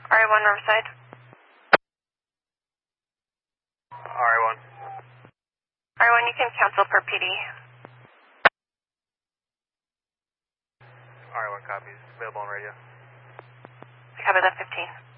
RA1 Riverside. RA1. RA1, you can cancel per PD. RA1 copies. Available on radio. Copy that 15.